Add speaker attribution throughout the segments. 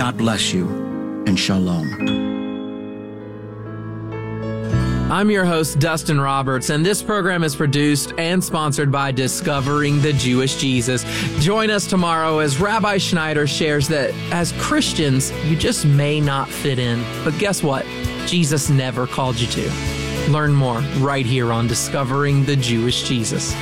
Speaker 1: God bless you, and shalom.
Speaker 2: I'm your host, Dustin Roberts, and this program is produced and sponsored by Discovering the Jewish Jesus. Join us tomorrow as Rabbi Schneider shares that as Christians, you just may not fit in. But guess what? Jesus never called you to. Learn more right here on Discovering the Jewish Jesus.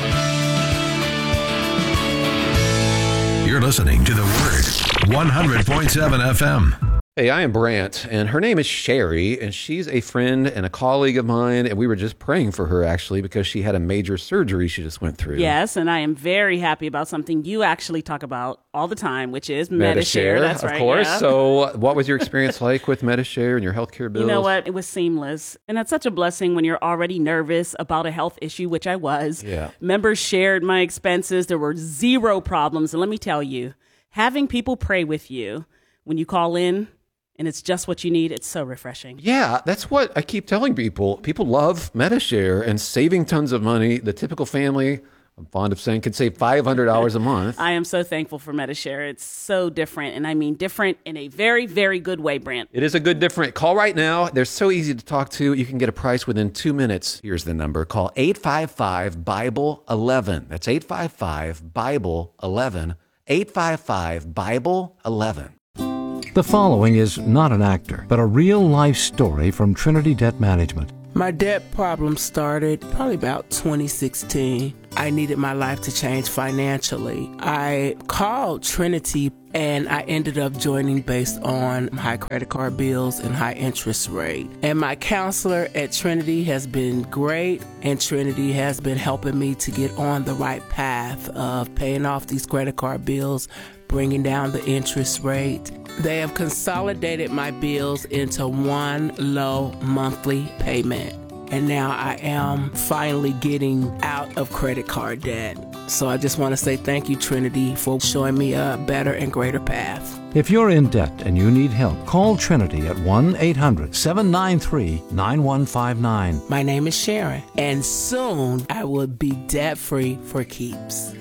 Speaker 3: You're listening to The Word, 100.7 FM.
Speaker 4: Hey, I am Brant, and her name is Sherry, and she's a friend and a colleague of mine, and we were just praying for her, actually, because she had a major surgery she just went through.
Speaker 5: Yes, and I am very happy about something you actually talk about all the time, which is Medi-Share. That's right,
Speaker 4: of course.
Speaker 5: Yeah.
Speaker 4: So what was your experience like with Medi-Share and your healthcare bills?
Speaker 5: You know what? It was seamless, and that's such a blessing when you're already nervous about a health issue, which I was.
Speaker 4: Yeah.
Speaker 5: Members shared my expenses. There were zero problems, and let me tell you, having people pray with you when you call in, and it's just what you need, it's so refreshing.
Speaker 4: Yeah, that's what I keep telling people. People love Medi-Share and saving tons of money. The typical family, I'm fond of saying, could save $500 a month.
Speaker 5: I am so thankful for Medi-Share. It's so different, and I mean different in a very, very good way, Brant.
Speaker 4: It is a good different. Call right now. They're so easy to talk to. You can get a price within 2 minutes. Here's the number. Call 855-BIBLE-11. That's 855-BIBLE-11. 855-BIBLE-11.
Speaker 6: The following is not an actor, but a real-life story from Trinity Debt Management.
Speaker 7: My debt problem started probably about 2016. I needed my life to change financially. I called Trinity and I ended up joining based on high credit card bills and high interest rate. And my counselor at Trinity has been great, and Trinity has been helping me to get on the right path of paying off these credit card bills, bringing down the interest rate. They have consolidated my bills into one low monthly payment. And now I am finally getting out of credit card debt. So I just want to say thank you, Trinity, for showing me a better and greater path.
Speaker 6: If you're in debt and you need help, call Trinity at 1-800-793-9159.
Speaker 7: My name is Sharon, and soon I will be debt-free for keeps.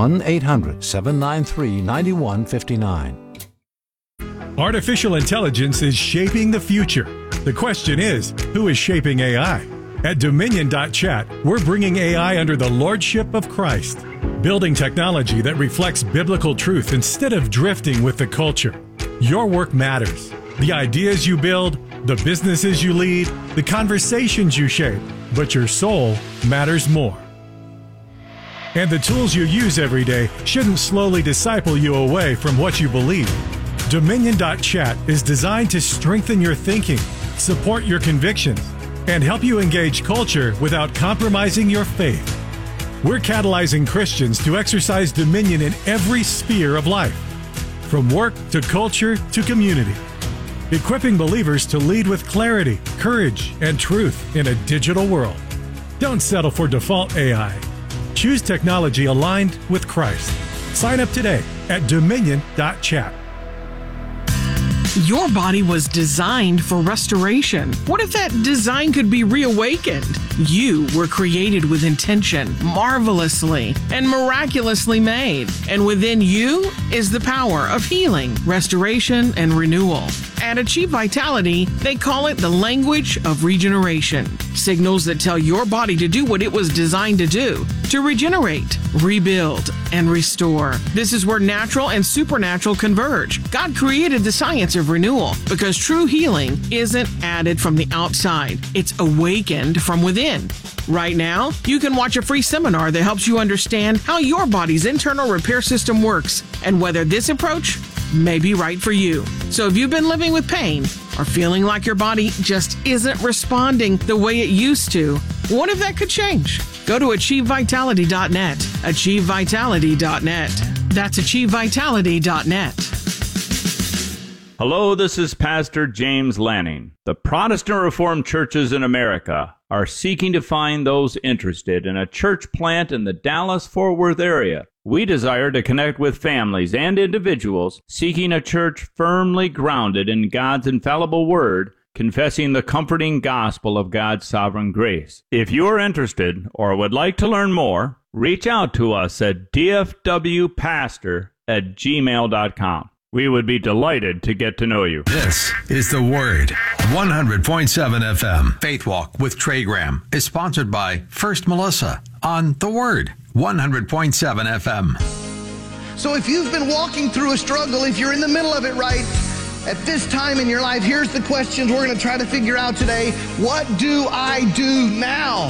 Speaker 6: 1-800-793-9159.
Speaker 8: Artificial intelligence is shaping the future. The question is, who is shaping AI? At Dominion.chat, we're bringing AI under the lordship of Christ, building technology that reflects biblical truth instead of drifting with the culture. Your work matters. The ideas you build, the businesses you lead, the conversations you shape, but your soul matters more. And the tools you use every day shouldn't slowly disciple you away from what you believe. Dominion.chat is designed to strengthen your thinking, support your convictions, and help you engage culture without compromising your faith. We're catalyzing Christians to exercise dominion in every sphere of life, from work to culture to community, equipping believers to lead with clarity, courage, and truth in a digital world. Don't settle for default AI. Choose technology aligned with Christ. Sign up today at Dominion.chat.
Speaker 9: Your body was designed for restoration. What if that design could be reawakened? You were created with intention, marvelously and miraculously made. And within you is the power of healing, restoration, and renewal. At Achieve Vitality, they call it the language of regeneration. Signals that tell your body to do what it was designed to do, to regenerate, rebuild, and restore. This is where natural and supernatural converge. God created the science of renewal because true healing isn't added from the outside. It's awakened from within. Right now, you can watch a free seminar that helps you understand how your body's internal repair system works and whether this approach may be right for you. So if you've been living with pain or feeling like your body just isn't responding the way it used to, what if that could change? Go to AchieveVitality.net. AchieveVitality.net. That's AchieveVitality.net.
Speaker 10: Hello, this is Pastor James Lanning. The Protestant Reformed churches in America are seeking to find those interested in a church plant in the Dallas-Fort Worth area. We desire to connect with families and individuals seeking a church firmly grounded in God's infallible word, confessing the comforting gospel of God's sovereign grace. If you are interested or would like to learn more, reach out to us at dfwpastor@gmail.com. We would be delighted to get to know you.
Speaker 3: This is The Word, 100.7 FM.
Speaker 11: Faith Walk with Trey Graham is sponsored by First Melissa on The Word, 100.7 FM.
Speaker 12: So if you've been walking through a struggle, if you're in the middle of it right at this time in your life, here's the questions we're going to try to figure out today. What do I do now?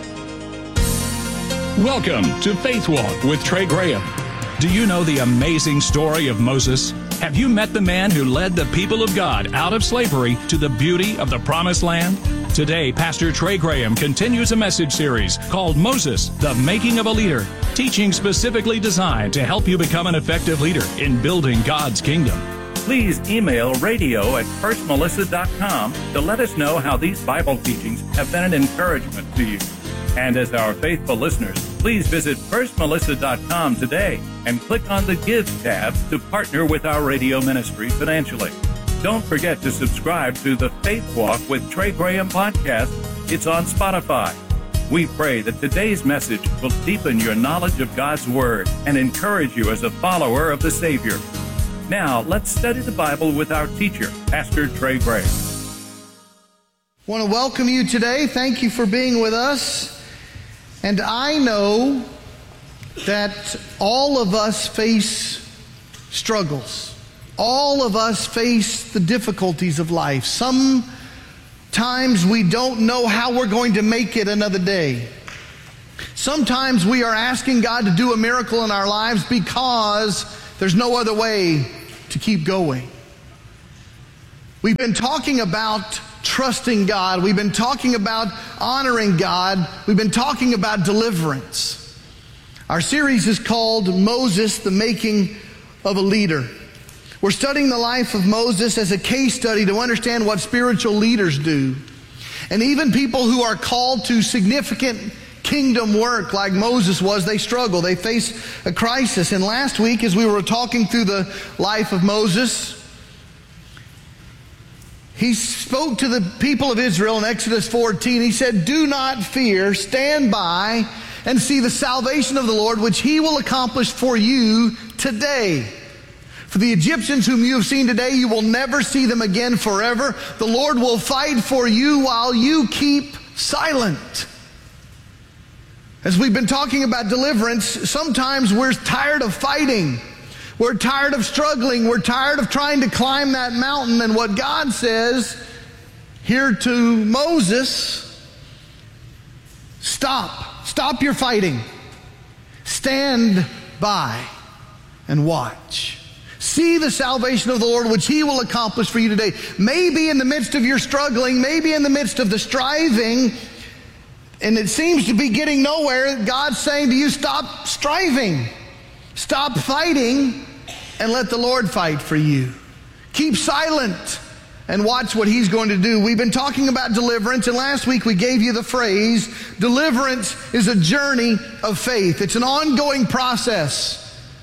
Speaker 13: Welcome to Faith Walk with Trey Graham. Do you know the amazing story of Moses? Have you met the man who led the people of God out of slavery to the beauty of the Promised Land? Today, Pastor Trey Graham continues a message series called Moses, the Making of a Leader, teaching specifically designed to help you become an effective leader in building God's kingdom.
Speaker 14: Please email radio@firstmelissa.com to let us know how these Bible teachings have been an encouragement to you. And as our faithful listeners, please visit firstmelissa.com today and click on the Give tab to partner with our radio ministry financially. Don't forget to subscribe to the Faith Walk with Trey Graham podcast. It's on Spotify. We pray that today's message will deepen your knowledge of God's Word and encourage you as a follower of the Savior. Now, let's study the Bible with our teacher, Pastor Trey Graham.
Speaker 12: I want to welcome you today. Thank you for being with us. And I know that all of us face struggles. All of us face the difficulties of life. Sometimes we don't know how we're going to make it another day. Sometimes we are asking God to do a miracle in our lives because there's no other way to keep going. We've been talking about trusting God. We've been talking about honoring God. We've been talking about deliverance. Our series is called Moses, the Making of a Leader. We're studying the life of Moses as a case study to understand what spiritual leaders do. And even people who are called to significant kingdom work like Moses was, they struggle. They face a crisis. And last week, as we were talking through the life of Moses, he spoke to the people of Israel in Exodus 14. He said, "Do not fear, stand by and see the salvation of the Lord, which He will accomplish for you today. For the Egyptians whom you have seen today, you will never see them again forever. The Lord will fight for you while you keep silent." As we've been talking about deliverance, sometimes we're tired of fighting. We're tired of struggling. We're tired of trying to climb that mountain. And what God says here to Moses, stop. Stop your fighting. Stand by and watch. See the salvation of the Lord, which He will accomplish for you today. Maybe in the midst of your struggling, maybe in the midst of the striving, and it seems to be getting nowhere, God's saying to you, stop striving. Stop fighting and let the Lord fight for you. Keep silent and watch what He's going to do. We've been talking about deliverance, and last week we gave you the phrase, deliverance is a journey of faith. It's an ongoing process.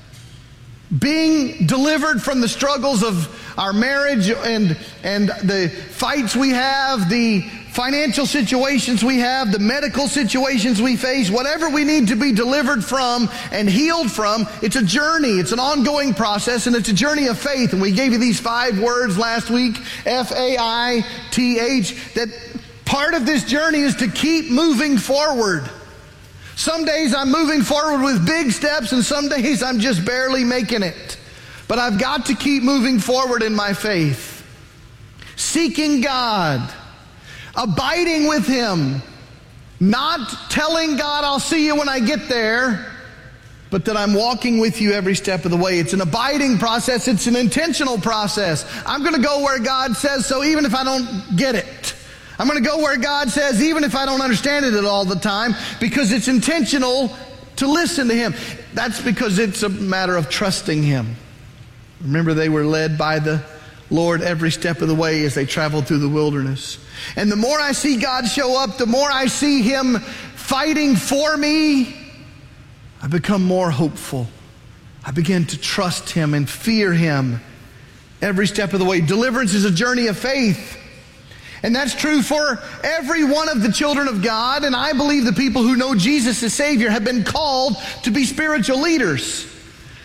Speaker 12: Being delivered from the struggles of our marriage and the fights we have, the financial situations we have, the medical situations we face, whatever we need to be delivered from and healed from, it's a journey. It's an ongoing process, and it's a journey of faith. And we gave you these 5 words last week, F-A-I-T-H, that part of this journey is to keep moving forward. Some days I'm moving forward with big steps, and some days I'm just barely making it. But I've got to keep moving forward in my faith. Seeking God. Abiding with Him. Not telling God I'll see you when I get there, but that I'm walking with you every step of the way. It's an abiding process. It's an intentional process. I'm going to go where God says so, even if I don't get it. I'm going to go where God says, even if I don't understand it all the time, because it's intentional to listen to Him. That's because it's a matter of trusting Him. Remember, they were led by the Lord every step of the way as they traveled through the wilderness. And the more I see God show up, the more I see Him fighting for me, I become more hopeful. I begin to trust Him and fear Him every step of the way. Deliverance is a journey of faith. And that's true for every one of the children of God. And I believe the people who know Jesus as Savior have been called to be spiritual leaders.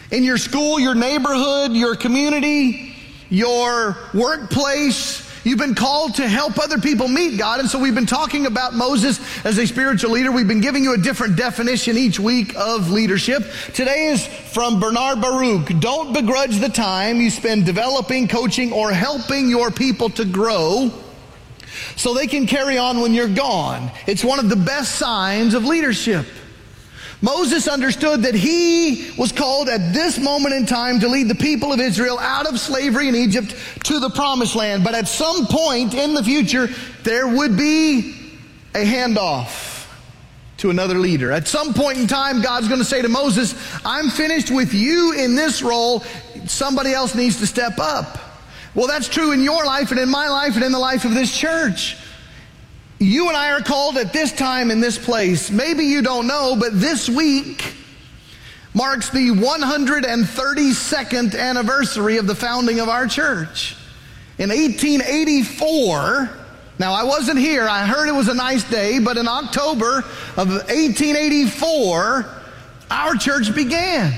Speaker 12: In your school, your neighborhood, your community, your workplace, you've been called to help other people meet God. And so we've been talking about Moses as a spiritual leader. We've been giving you a different definition each week of leadership. Today is from Bernard Baruch. Don't begrudge the time you spend developing, coaching, or helping your people to grow so they can carry on when you're gone. It's one of the best signs of leadership. Moses understood that he was called at this moment in time to lead the people of Israel out of slavery in Egypt to the promised land. But at some point in the future, there would be a handoff to another leader. At some point in time, God's going to say to Moses, I'm finished with you in this role. Somebody else needs to step up. Well, that's true in your life and in my life and in the life of this church. You and I are called at this time in this place. Maybe you don't know, but this week marks the 132nd anniversary of the founding of our church. In 1884, now I wasn't here, I heard it was a nice day, but in October of 1884, our church began.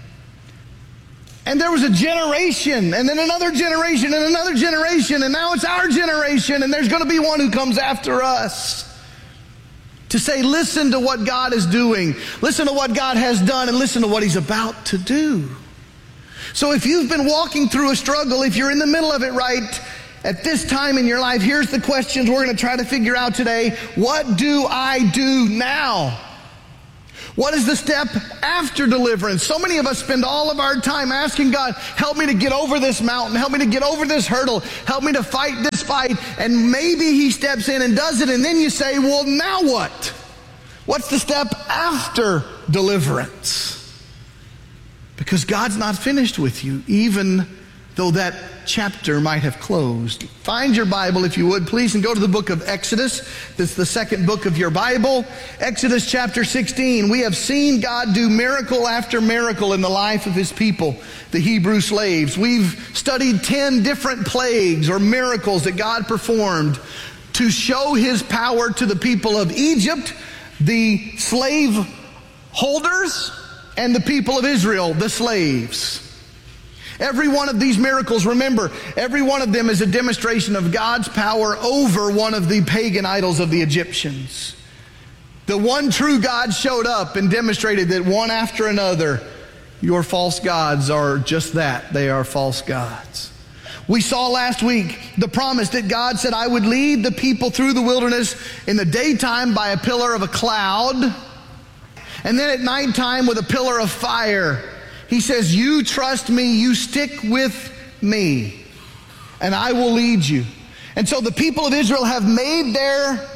Speaker 12: And there was a generation, and then another generation, and another generation, and now it's our generation, and there's going to be one who comes after us to say, listen to what God is doing, listen to what God has done, and listen to what He's about to do. So if you've been walking through a struggle, if you're in the middle of it right at this time in your life, here's the questions we're going to try to figure out today. What do I do now? What is the step after deliverance? So many of us spend all of our time asking God, help me to get over this mountain, help me to get over this hurdle, help me to fight this fight, and maybe He steps in and does it, and then you say, well, now what? What's the step after deliverance? Because God's not finished with you, even though that chapter might have closed. Find your Bible, if you would, please, and go to the book of Exodus. That's the second book of your Bible. Exodus chapter 16. We have seen God do miracle after miracle in the life of His people, the Hebrew slaves. We've studied 10 different plagues or miracles that God performed to show His power to the people of Egypt, the slave holders, and the people of Israel, the slaves. Every one of these miracles, remember, every one of them is a demonstration of God's power over one of the pagan idols of the Egyptians. The one true God showed up and demonstrated that one after another, your false gods are just that. They are false gods. We saw last week the promise that God said, I would lead the people through the wilderness in the daytime by a pillar of a cloud, and then at nighttime with a pillar of fire. He says, you trust me, you stick with me, and I will lead you. And so the people of Israel have made their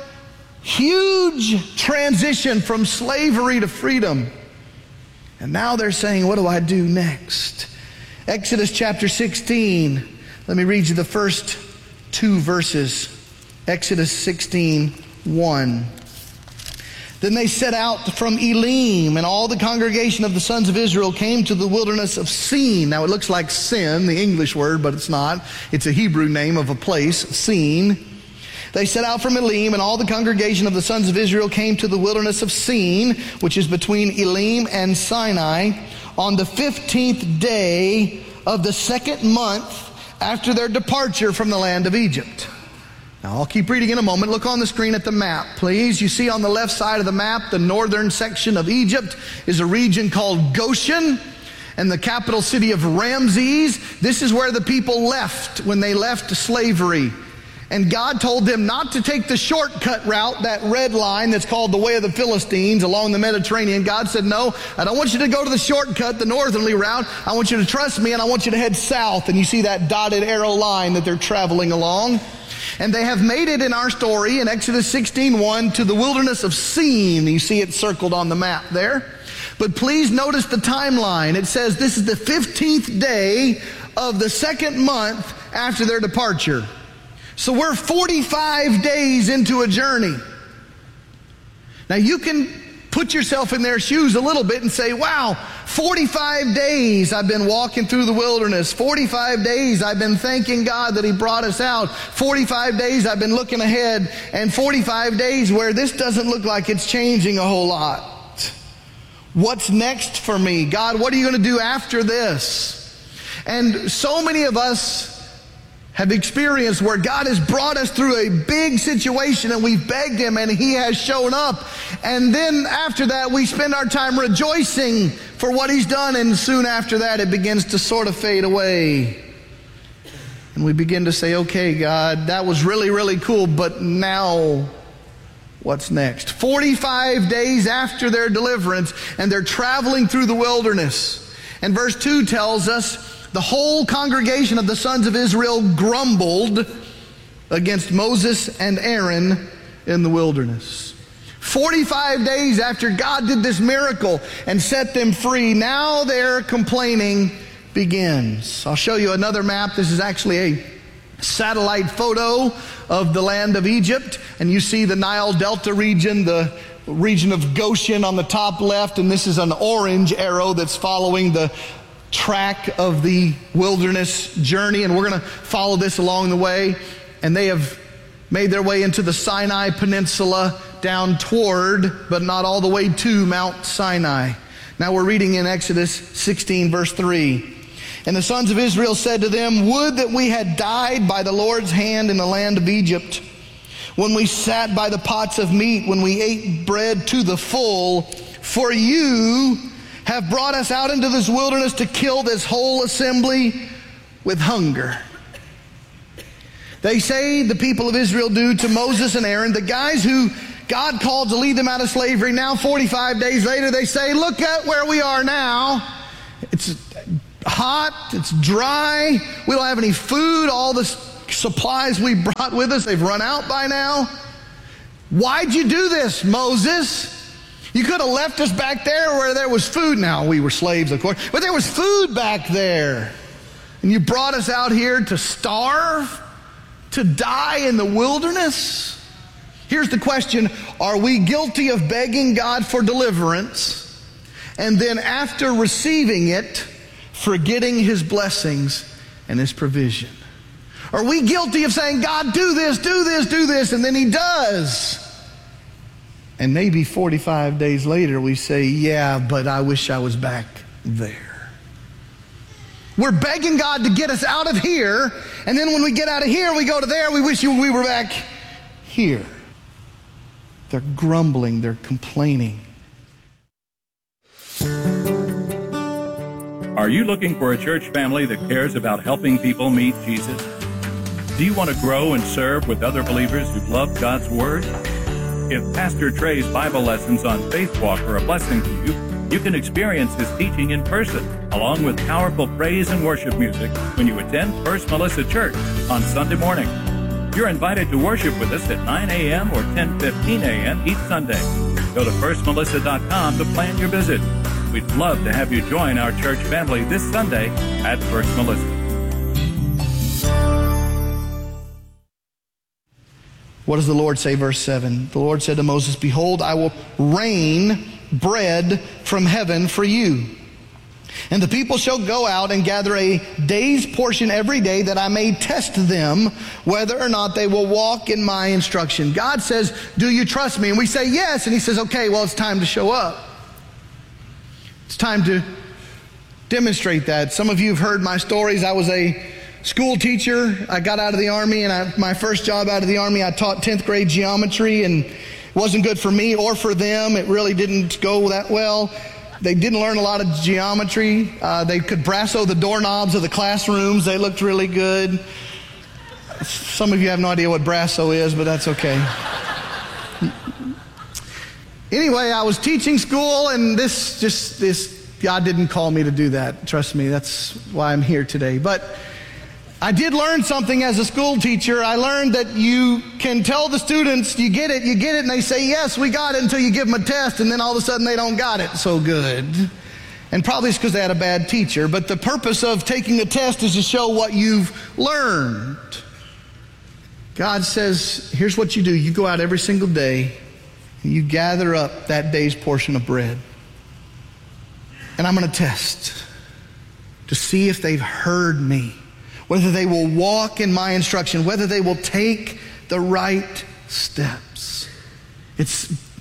Speaker 12: huge transition from slavery to freedom. And now they're saying, what do I do next? Exodus chapter 16. Let me read you the first two verses. Exodus 16:1. Then they set out from Elim, and all the congregation of the sons of Israel came to the wilderness of Sin. Now it looks like Sin, the English word, but it's not. It's a Hebrew name of a place, Sin. They set out from Elim, and all the congregation of the sons of Israel came to the wilderness of Sin, which is between Elim and Sinai, on the 15th day of the second month after their departure from the land of Egypt. Now, I'll keep reading in a moment. Look on the screen at the map, please. You see on the left side of the map, the northern section of Egypt is a region called Goshen, and the capital city of Ramses. This is where the people left when they left slavery. And God told them not to take the shortcut route, that red line that's called the Way of the Philistines along the Mediterranean. God said, no, I don't want you to go to the shortcut, the northerly route. I want you to trust me, and I want you to head south. And you see that dotted arrow line that they're traveling along. And they have made it in our story in Exodus 16:1 to the wilderness of Sin. You see it circled on the map there. But please notice the timeline. It says this is the 15th day of the second month after their departure. So we're 45 days into a journey. Now you can put yourself in their shoes a little bit and say, wow, 45 days I've been walking through the wilderness. 45 days I've been thanking God that He brought us out. 45 days I've been looking ahead. And 45 days where this doesn't look like it's changing a whole lot. What's next for me? God, what are you going to do after this? And so many of us have experienced where God has brought us through a big situation and we've begged Him and He has shown up. And then after that, we spend our time rejoicing for what He's done, and soon after that, it begins to sort of fade away. And we begin to say, okay, God, that was really, really cool, but now what's next? 45 days after their deliverance, and they're traveling through the wilderness. And verse 2 tells us, the whole congregation of the sons of Israel grumbled against Moses and Aaron in the wilderness. 45 days after God did this miracle and set them free, now their complaining begins. I'll show you another map. This is actually a satellite photo of the land of Egypt. And you see the Nile Delta region, the region of Goshen on the top left. And this is an orange arrow that's following the track of the wilderness journey, and we're going to follow this along the way. And they have made their way into the Sinai Peninsula down toward, but not all the way to, Mount Sinai. Now we're reading in Exodus 16 verse 3. And the sons of Israel said to them, would that we had died by the Lord's hand in the land of Egypt, when we sat by the pots of meat, when we ate bread to the full, for you have brought us out into this wilderness to kill this whole assembly with hunger. They say, the people of Israel do, to Moses and Aaron, the guys who God called to lead them out of slavery. Now 45 days later they say, look at where we are now. It's hot, it's dry, we don't have any food, all the supplies we brought with us, they've run out by now. Why'd you do this, Moses? You could have left us back there where there was food. Now, we were slaves, of course, but there was food back there. And you brought us out here to starve, to die in the wilderness? Here's the question. Are we guilty of begging God for deliverance, and then after receiving it, forgetting His blessings and His provision? Are we guilty of saying, God, do this, do this, do this, and then He does? And maybe 45 days later we say, yeah, but I wish I was back there. We're begging God to get us out of here, and then when we get out of here, we go to there, we wish we were back here. They're grumbling, they're complaining.
Speaker 14: Are you looking for a church family that cares about helping people meet Jesus? Do you want to grow and serve with other believers who love God's Word? If Pastor Trey's Bible lessons on Faith Walk are a blessing to you, you can experience his teaching in person, along with powerful praise and worship music when you attend First Melissa Church on Sunday morning. You're invited to worship with us at 9 a.m. or 10:15 a.m. each Sunday. Go to firstmelissa.com to plan your visit. We'd love to have you join our church family this Sunday at First Melissa.
Speaker 12: What does the Lord say, verse 7? The Lord said to Moses, behold, I will rain bread from heaven for you. And the people shall go out and gather a day's portion every day, that I may test them whether or not they will walk in my instruction. God says, do you trust me? And we say yes. And He says, okay, well, it's time to show up. It's time to demonstrate that. Some of you have heard my stories. I was a school teacher. I got out of the Army, and my first job out of the Army, I taught 10th grade geometry, and it wasn't good for me or for them. It really didn't go that well. They didn't learn a lot of geometry. They could brasso the doorknobs of the classrooms. They looked really good. Some of you have no idea what brasso is, but that's okay. Anyway, I was teaching school, and this God didn't call me to do that. Trust me, that's why I'm here today. But I did learn something as a school teacher. I learned that you can tell the students, you get it, and they say, yes, we got it, until you give them a test, and then all of a sudden they don't got it so good. And probably it's because they had a bad teacher. But the purpose of taking the test is to show what you've learned. God says, here's what you do. You go out every single day, and you gather up that day's portion of bread. And I'm going to test to see if they've heard me, whether they will walk in my instruction, whether they will take the right steps. It's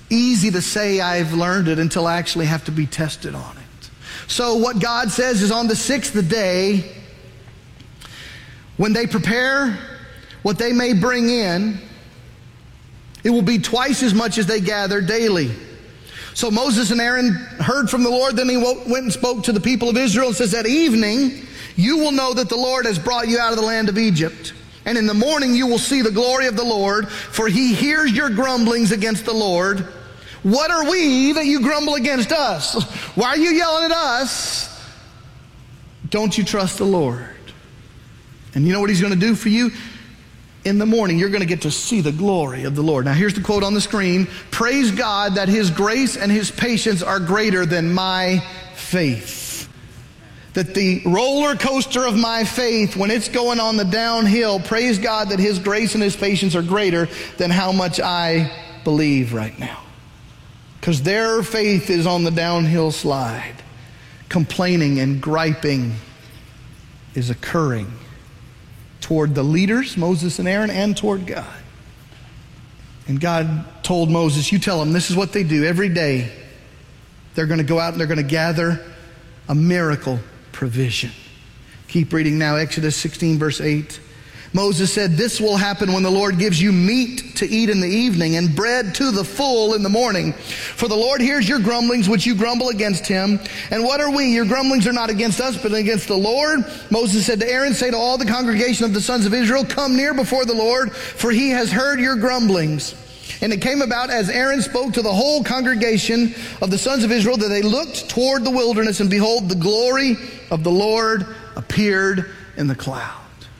Speaker 12: easy to say I've learned it until I actually have to be tested on it. So what God says is on the sixth day, when they prepare what they may bring in, it will be twice as much as they gather daily. So Moses and Aaron heard from the Lord. Then he went and spoke to the people of Israel and says, at evening you will know that the Lord has brought you out of the land of Egypt. And in the morning you will see the glory of the Lord, for he hears your grumblings against the Lord. What are we that you grumble against us? Why are you yelling at us? Don't you trust the Lord? And you know what he's going to do for you? In the morning, you're going to get to see the glory of the Lord. Now, here's the quote on the screen. Praise God that his grace and his patience are greater than my faith. That the roller coaster of my faith, when it's going on the downhill, praise God that his grace and his patience are greater than how much I believe right now. Because their faith is on the downhill slide. Complaining and griping is occurring toward the leaders, Moses and Aaron, and toward God. And God told Moses, you tell them this is what they do every day. They're going to go out and they're going to gather a miracle provision. Keep reading now, Exodus 16, verse 8. Moses said, this will happen when the Lord gives you meat to eat in the evening and bread to the full in the morning. For the Lord hears your grumblings, which you grumble against him. And what are we? Your grumblings are not against us, but against the Lord. Moses said to Aaron, say to all the congregation of the sons of Israel, come near before the Lord, for he has heard your grumblings. And it came about as Aaron spoke to the whole congregation of the sons of Israel that they looked toward the wilderness, and behold, the glory of the Lord appeared in the cloud.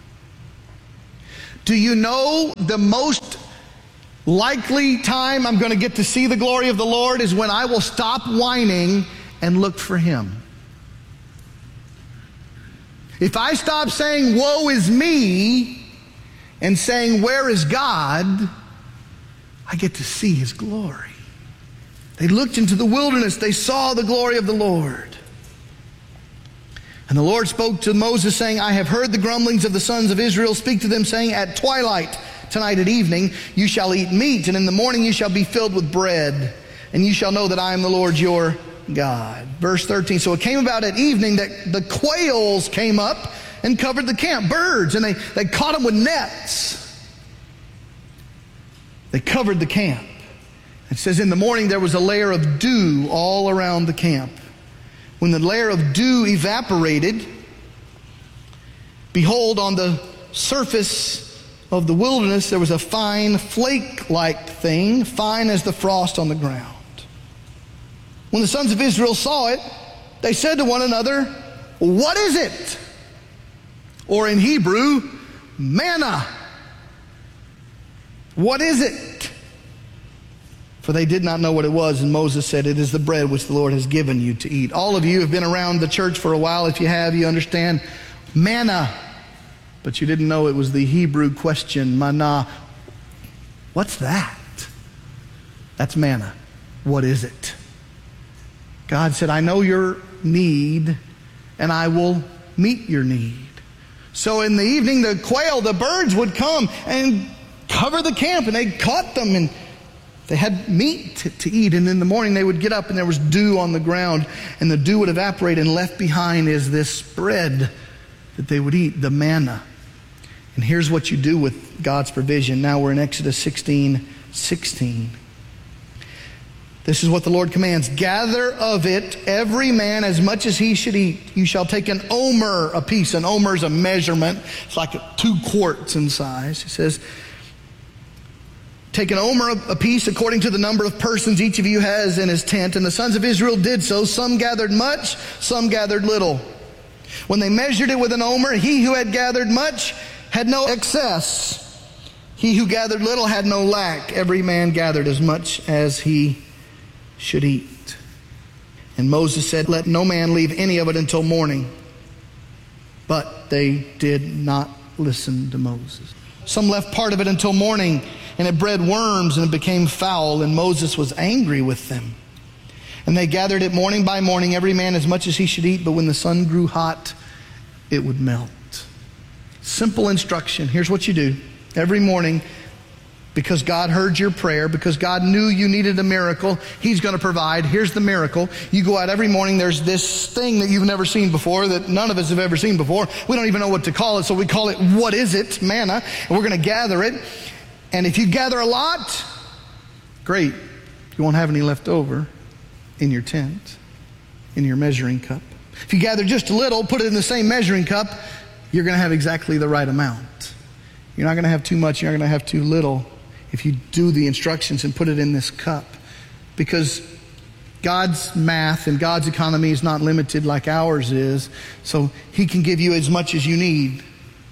Speaker 12: Do you know the most likely time I'm going to get to see the glory of the Lord is when I will stop whining and look for him? If I stop saying, woe is me, and saying, where is God, I get to see his glory. They looked into the wilderness. They saw the glory of the Lord. And the Lord spoke to Moses, saying, I have heard the grumblings of the sons of Israel. Speak to them, saying, at twilight, tonight at evening, you shall eat meat, and in the morning you shall be filled with bread, and you shall know that I am the Lord your God. Verse 13, so it came about at evening that the quails came up and covered the camp, birds, and they caught them with nets. They covered the camp. It says in the morning there was a layer of dew all around the camp. When the layer of dew evaporated, behold, on the surface of the wilderness there was a fine flake-like thing, fine as the frost on the ground. When the sons of Israel saw it, they said to one another, what is it? Or in Hebrew, manna. What is it? For they did not know what it was, and Moses said, it is the bread which the Lord has given you to eat. All of you have been around the church for a while. If you have, you understand manna. But you didn't know it was the Hebrew question, manna. What's that? That's manna. What is it? God said, I know your need, and I will meet your need. So in the evening, the quail, the birds would come and cover the camp, and they caught them, and they had meat to eat. And in the morning they would get up and there was dew on the ground, and the dew would evaporate, and left behind is this bread that they would eat, the manna. And here's what you do with God's provision. Now we're in Exodus 16:16. This is what the Lord commands. Gather of it every man as much as he should eat. You shall take an omer apiece. An omer is a measurement. It's like 2 quarts in size. He says, take an omer apiece according to the number of persons each of you has in his tent. And the sons of Israel did so. Some gathered much, some gathered little. When they measured it with an omer, he who had gathered much had no excess. He who gathered little had no lack. Every man gathered as much as he should eat. And Moses said, let no man leave any of it until morning. But they did not listen to Moses. Some left part of it until morning, and it bred worms, and it became foul, and Moses was angry with them. And they gathered it morning by morning, every man as much as he should eat, but when the sun grew hot, it would melt. Simple instruction. Here's what you do. Every morning, because God heard your prayer, because God knew you needed a miracle. He's going to provide. Here's the miracle. You go out every morning. There's this thing that you've never seen before, that none of us have ever seen before. We don't even know what to call it, so we call it, what is it? Manna. And we're going to gather it. And if you gather a lot, great. You won't have any left over in your tent, in your measuring cup. If you gather just a little, put it in the same measuring cup, you're going to have exactly the right amount. You're not going to have too much. You're not going to have too little if you do the instructions and put it in this cup. Because God's math and God's economy is not limited like ours is. So He can give you as much as you need.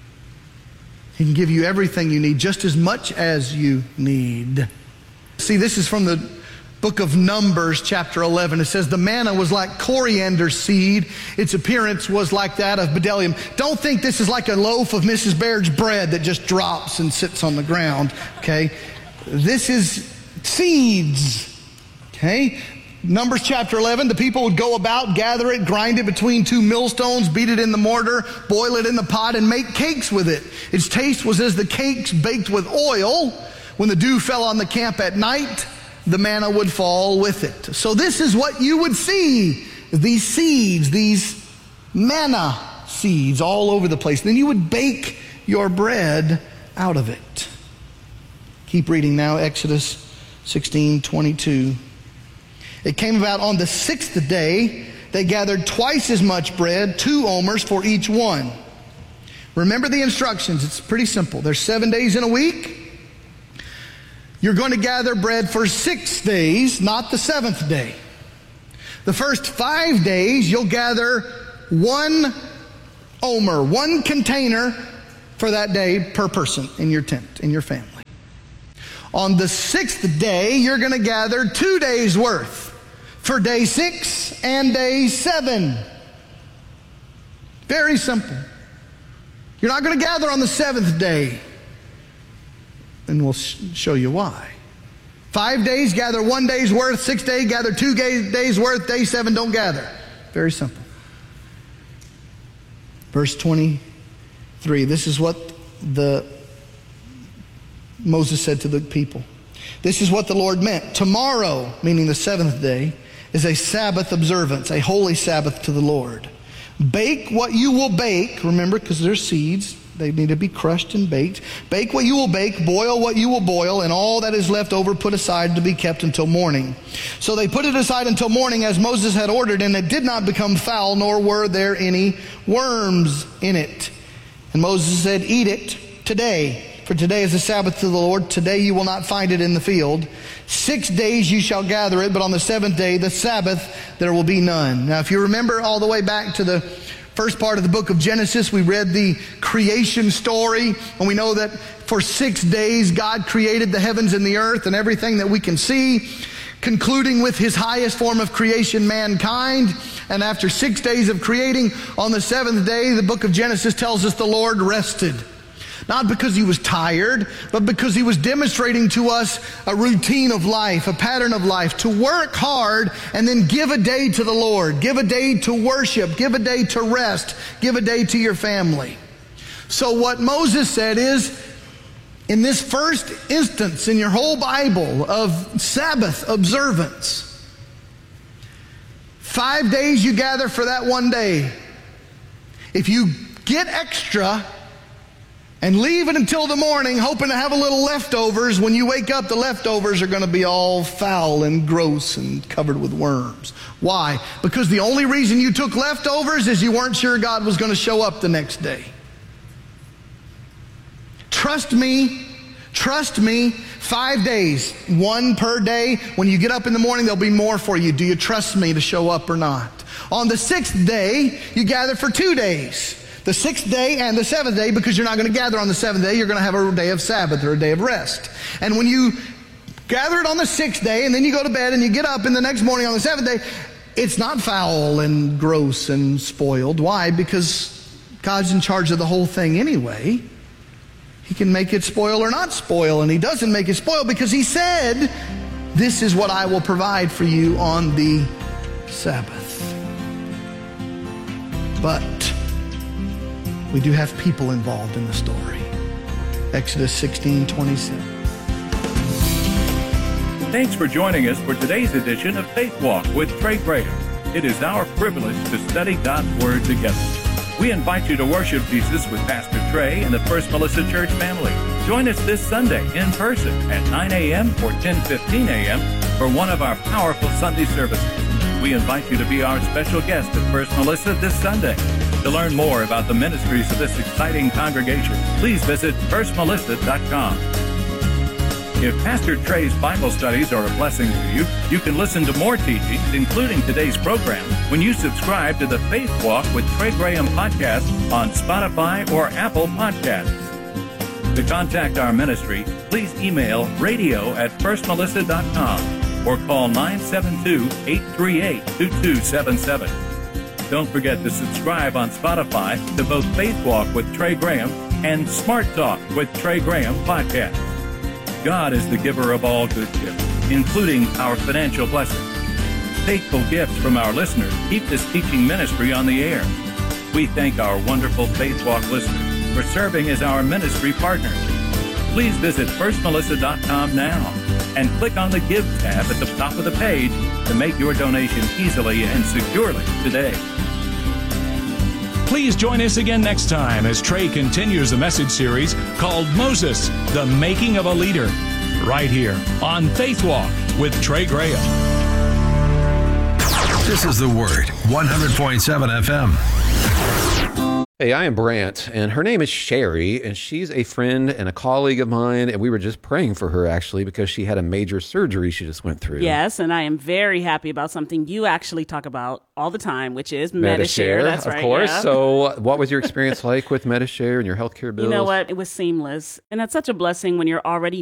Speaker 12: He can give you everything you need, just as much as you need. See, this is from the book of Numbers, chapter 11. It says, the manna was like coriander seed. Its appearance was like that of bdellium. Don't think this is like a loaf of Mrs. Baird's bread that just drops and sits on the ground, okay? This is seeds, okay? Numbers chapter 11, the people would go about, gather it, grind it between two millstones, beat it in the mortar, boil it in the pot, and make cakes with it. Its taste was as the cakes baked with oil. When the dew fell on the camp at night, the manna would fall with it. So this is what you would see, these seeds, these manna seeds all over the place. Then you would bake your bread out of it. Keep reading now, Exodus 16:22. It came about on the 6th day, they gathered twice as much bread, 2 omers for each one. Remember the instructions. It's pretty simple. There's 7 days in a week. You're going to gather bread for 6 days, not the 7th day. The first 5 days, you'll gather 1 omer, 1 container for that day per person in your tent, in your family. On the 6th day, you're going to gather 2 days worth for day 6 and day 7. Very simple. You're not going to gather on the 7th day. And we'll show you why. 5 days, gather 1 day's worth. 6 days, gather 2 days worth. Day 7, don't gather. Very simple. Verse 23. This is what Moses said to the people. This is what the Lord meant. Tomorrow, meaning the 7th day, is a Sabbath observance, a holy Sabbath to the Lord. Bake what you will bake. Remember, because they're seeds. They need to be crushed and baked. Bake what you will bake, boil what you will boil, and all that is left over put aside to be kept until morning. So they put it aside until morning as Moses had ordered, and it did not become foul, nor were there any worms in it. And Moses said, eat it today, for today is the Sabbath to the Lord. Today you will not find it in the field. 6 days you shall gather it, but on the 7th day, the Sabbath, there will be none. Now if you remember all the way back to the first part of the book of Genesis, we read the creation story, and we know that for 6 days God created the heavens and the earth and everything that we can see, concluding with His highest form of creation, mankind. And after 6 days of creating, on the 7th day, the book of Genesis tells us the Lord rested. Not because He was tired, but because He was demonstrating to us a routine of life, a pattern of life, to work hard and then give a day to the Lord, give a day to worship, give a day to rest, give a day to your family. So what Moses said is, in this first instance in your whole Bible of Sabbath observance, 5 days you gather for that 1 day. If you get extra and leave it until the morning, hoping to have a little leftovers, when you wake up, the leftovers are going to be all foul and gross and covered with worms. Why? Because the only reason you took leftovers is you weren't sure God was going to show up the next day. Trust me, 5 days, 1 per day. When you get up in the morning, there'll be more for you. Do you trust me to show up or not? On the 6th day, you gather for 2 days. The 6th day and the 7th day, because you're not going to gather on the 7th day, you're going to have a day of Sabbath or a day of rest. And when you gather it on the 6th day and then you go to bed and you get up in the next morning on the 7th day, it's not foul and gross and spoiled. Why? Because God's in charge of the whole thing anyway. He can make it spoil or not spoil, and He doesn't make it spoil because He said, this is what I will provide for you on the Sabbath. But we do have people involved in the story. Exodus 16:27.
Speaker 14: Thanks for joining us for today's edition of Faith Walk with Trey Graham. It is our privilege to study God's Word together. We invite you to worship Jesus with Pastor Trey and the First Melissa Church family. Join us this Sunday in person at 9 a.m. or 10:15 a.m. for one of our powerful Sunday services. We invite you to be our special guest at First Melissa this Sunday. To learn more about the ministries of this exciting congregation, please visit firstmelissa.com. If Pastor Trey's Bible studies are a blessing to you, you can listen to more teachings, including today's program, when you subscribe to the Faith Walk with Trey Graham podcast on Spotify or Apple Podcasts. To contact our ministry, please email radio@firstmelissa.com or call 972-838-2277. Don't forget to subscribe on Spotify to both Faith Walk with Trey Graham and Smart Talk with Trey Graham podcast. God is the giver of all good gifts, including our financial blessings. Faithful gifts from our listeners keep this teaching ministry on the air. We thank our wonderful Faith Walk listeners for serving as our ministry partners. Please visit firstmelissa.com now and click on the Give tab at the top of the page to make your donation easily and securely today.
Speaker 13: Please join us again next time as Trey continues the message series called Moses, the Making of a Leader, right here on Faith Walk with Trey Graham.
Speaker 3: This is The Word, 100.7 FM.
Speaker 4: Hey, I am Brant, and her name is Sherry, and she's a friend and a colleague of mine, and we were just praying for her, actually, because she had a major surgery she just went through.
Speaker 5: Yes, and I am very happy about something you actually talk about all the time, which is Medi-Share. That's right,
Speaker 4: of course.
Speaker 5: Yeah.
Speaker 4: So what was your experience like with Medi-Share and your healthcare bills?
Speaker 5: You know what? It was seamless, and it's such a blessing when you're already